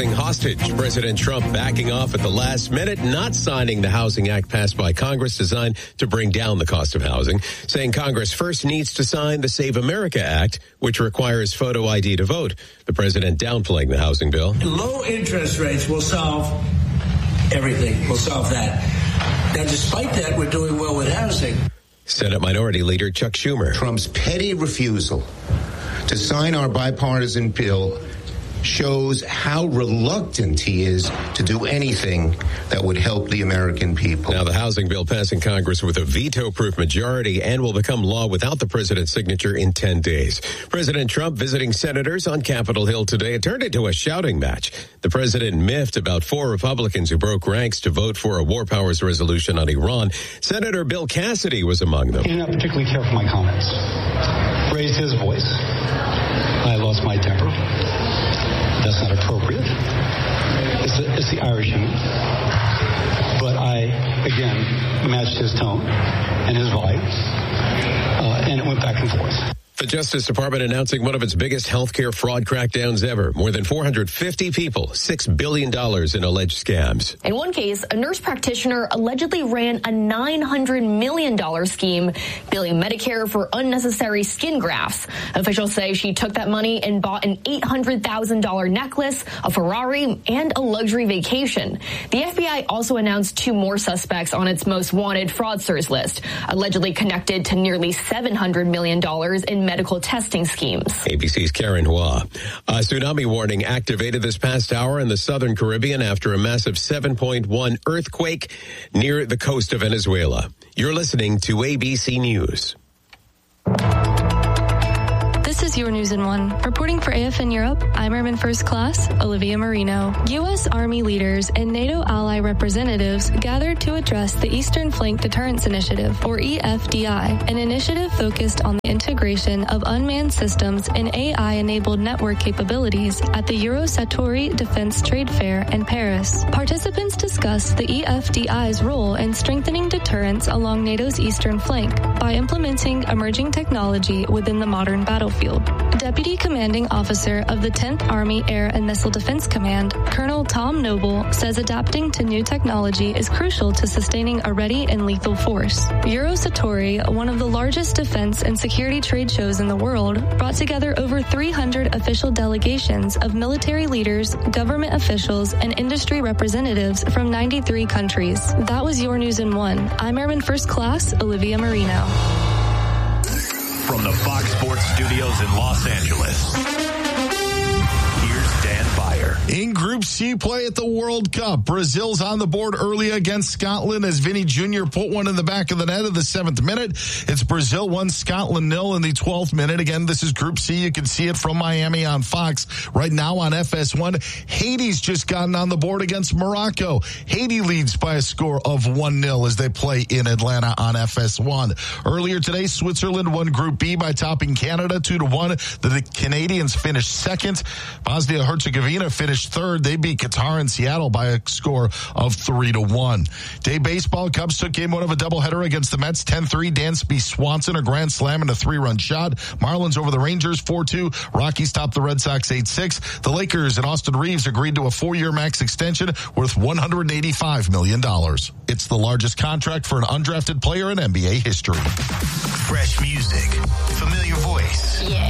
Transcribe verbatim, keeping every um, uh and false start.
housing hostage. President Trump backing off at the last minute, not signing the Housing Act passed by Congress designed to bring down the cost of housing, saying Congress first needs to sign the Save America Act, which requires photo I D to vote. The president downplaying the housing bill. Low interest rates will solve everything. We'll solve that. Now, despite that, we're doing well with housing. Senate Minority Leader Chuck Schumer. Trump's petty refusal to sign our bipartisan bill shows how reluctant he is to do anything that would help the American people. Now, the housing bill passing Congress with a veto-proof majority and will become law without the president's signature in ten days. President Trump visiting senators on Capitol Hill today. It turned into a shouting match. The president miffed about four Republicans who broke ranks to vote for a war powers resolution on Iran. Senator Bill Cassidy was among them. He did not particularly care for my comments. Raised his voice. I lost my temper. That's not appropriate. It's the, it's the Irish in me. But I, again, matched his tone and his vibe, uh, and it went back and forth. The Justice Department announcing one of its biggest healthcare fraud crackdowns ever. More than four hundred fifty people, six billion dollars in alleged scams. In one case, a nurse practitioner allegedly ran a nine hundred million dollars scheme, billing Medicare for unnecessary skin grafts. Officials say she took that money and bought an eight hundred thousand dollars necklace, a Ferrari, and a luxury vacation. The F B I also announced two more suspects on its most wanted fraudsters list, allegedly connected to nearly seven hundred million dollars in medical testing schemes. A B C's Karen Hua. A tsunami warning activated this past hour in the southern Caribbean after a massive seven point one earthquake near the coast of Venezuela. You're listening to A B C News. This is your news in one. Reporting for A F N Europe, I'm Airman First Class Olivia Marino. U S. Army leaders and NATO ally representatives gathered to address the Eastern Flank Deterrence Initiative, or E F D I, an initiative focused on the integration of unmanned systems and A I-enabled network capabilities at the Eurosatory Defense Trade Fair in Paris. Participants discussed the E F D I's role in strengthening deterrence along NATO's eastern flank by implementing emerging technology within the modern battlefield. Deputy Commanding Officer of the tenth Army Air and Missile Defense Command, Colonel Tom Noble, says adapting to new technology is crucial to sustaining a ready and lethal force. Eurosatory, one of the largest defense and security trade shows in the world, brought together over three hundred official delegations of military leaders, government officials, and industry representatives from ninety-three countries. That was your news in one. I'm Airman First Class Olivia Marino. From the Fox Sports Studios in Los Angeles, here's Dan Byer. In Group C play at the World Cup, Brazil's on the board early against Scotland as Vinny Junior put one in the back of the net in the seventh minute. It's Brazil one, Scotland nil in the twelfth minute. Again, this is Group C. You can see it from Miami on Fox. Right now on F S one, Haiti's just gotten on the board against Morocco. Haiti leads by a score of one nil as they play in Atlanta on F S one. Earlier today, Switzerland won Group B by topping Canada two to one. The Canadians finished second. Bosnia-Herzegovina finished third. They beat Qatar and Seattle by a score of three to one. Day baseball, Cubs took game one of a doubleheader against the Mets, ten three. Dansby Swanson, a grand slam and a three-run shot. Marlins over the Rangers, four two. Rockies topped the Red Sox eight six. The Lakers and Austin Reeves agreed to a four-year max extension worth one hundred eighty-five million dollars. It's the largest contract for an undrafted player in N B A history. Fresh music, familiar voice. Yeah.